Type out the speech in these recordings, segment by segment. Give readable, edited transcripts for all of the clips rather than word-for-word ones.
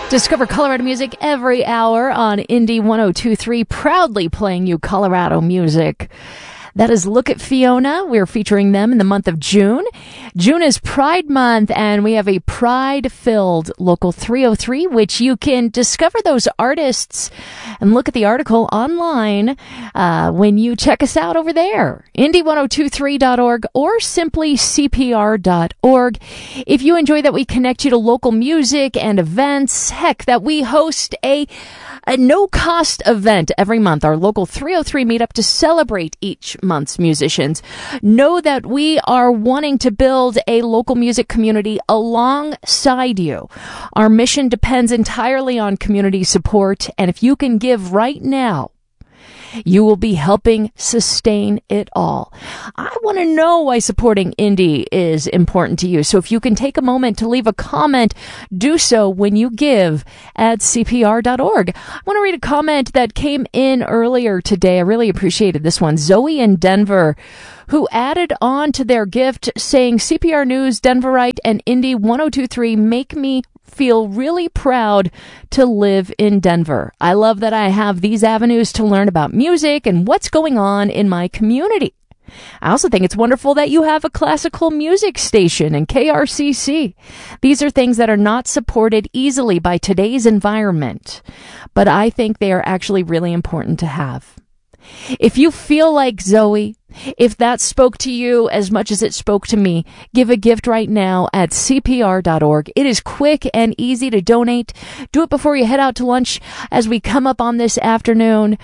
Discover Colorado music every hour on Indie 102.3, proudly playing you Colorado music. That is Look at Fiona. We're featuring them in the month of June. June is Pride Month, and we have a Pride-filled Local 303, which you can discover those artists and look at the article online when you check us out over there. Indie1023.org or simply CPR.org. If you enjoy that we connect you to local music and events, heck, that we host a no-cost event every month, our Local 303 meetup to celebrate each month's musicians. Know that we are wanting to build a local music community alongside you. Our mission depends entirely on community support, and if you can give right now, you will be helping sustain it all. I want to know why supporting indie is important to you. So if you can take a moment to leave a comment, do so when you give at CPR.org. I want to read a comment that came in earlier today. I really appreciated this one. Zoe in Denver, who added on to their gift saying, CPR News, Denverite, and Indie 102.3 make me feel really proud to live in Denver. I love that I have these avenues to learn about music and what's going on in my community. I also think it's wonderful that you have a classical music station in KRCC. These are things that are not supported easily by today's environment, but I think they are actually really important to have. If you feel like Zoe, if that spoke to you as much as it spoke to me, give a gift right now at CPR.org. It is quick and easy to donate. Do it before you head out to lunch as we come up on this afternoon.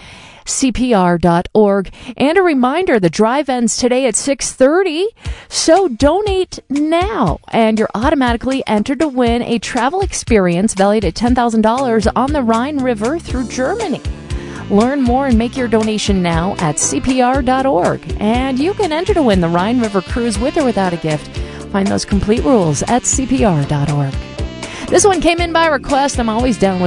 CPR.org. And a reminder, the drive ends today at 6:30, so donate now, and you're automatically entered to win a travel experience valued at $10,000 on the Rhine River through Germany. Learn more and make your donation now at CPR.org. And you can enter to win the Rhine River Cruise with or without a gift. Find those complete rules at CPR.org. This one came in by request. I'm always down with